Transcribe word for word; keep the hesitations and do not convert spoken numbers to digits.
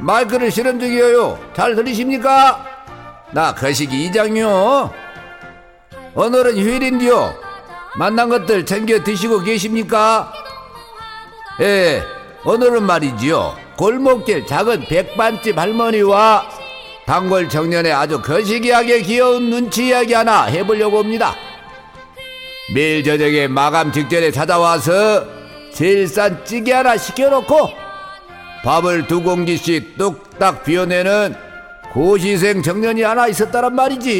마이크를 실험 중이에요. 잘 들리십니까? 나 거시기 이장요. 오늘은 휴일인데요. 만난 것들 챙겨 드시고 계십니까? 예, 오늘은 말이지요. 골목길 작은 백반집 할머니와 단골 청년의 아주 거시기하게 귀여운 눈치 이야기 하나 해보려고 합니다. 매일 저녁에 마감 직전에 찾아와서 제일 싼 찌개 하나 시켜놓고 밥을 두 공기씩 뚝딱 비워내는 고시생 청년이 하나 있었다란 말이지.